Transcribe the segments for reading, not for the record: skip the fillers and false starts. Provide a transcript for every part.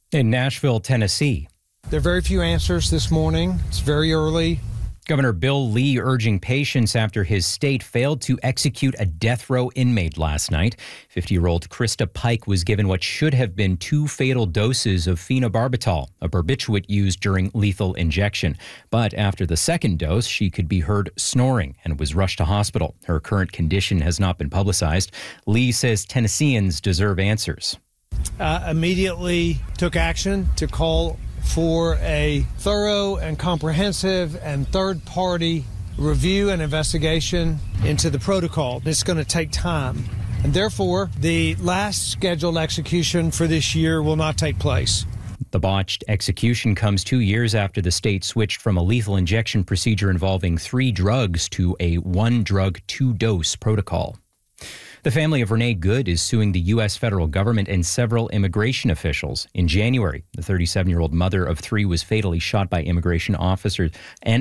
In Nashville, Tennessee. There are very few answers this morning. It's very early. Governor Bill Lee urging patience after his state failed to execute a death row inmate last night. 50-year-old Krista Pike was given what should have been 2 fatal doses of phenobarbital, a barbiturate used during lethal injection. But after the second dose, she could be heard snoring and was rushed to hospital. Her current condition has not been publicized. Lee says Tennesseans deserve answers. Immediately took action to call for a thorough and comprehensive and third-party review and investigation into the protocol. It's going to take time, and therefore the last scheduled execution for this year will not take place. The botched execution comes 2 years after the state switched from a lethal injection procedure involving 3 drugs to a 1-drug, 2-dose protocol. The family of Renee Good is suing the U.S. federal government and several immigration officials. In January, the 37-year-old mother of 3 was fatally shot by an immigration officer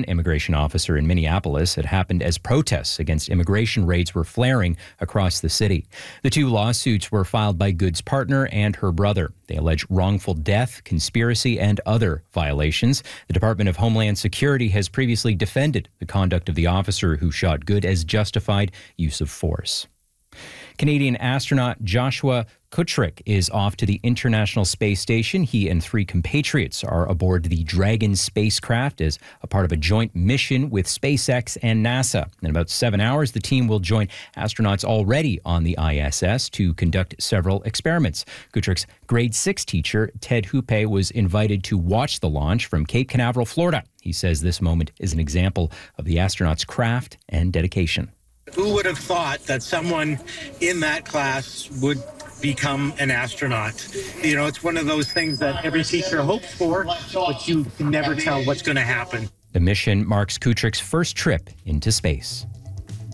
in Minneapolis. It happened as protests against immigration raids were flaring across the city. The 2 lawsuits were filed by Good's partner and her brother. They allege wrongful death, conspiracy, and other violations. The Department of Homeland Security has previously defended the conduct of the officer who shot Good as justified use of force. Canadian astronaut Joshua Kutryk is off to the International Space Station. He and 3 compatriots are aboard the Dragon spacecraft as a part of a joint mission with SpaceX and NASA. In about 7 hours, the team will join astronauts already on the ISS to conduct several experiments. Kutryk's grade 6 teacher, Ted Hupe, was invited to watch the launch from Cape Canaveral, Florida. He says this moment is an example of the astronauts' craft and dedication. Who would have thought that someone in that class would become an astronaut? You know, it's one of those things that every teacher hopes for, but you can never tell what's going to happen. The mission marks Kutryk's first trip into space.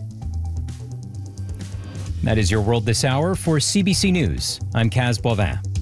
That is your world this hour. For CBC News, I'm Kaz Boivin.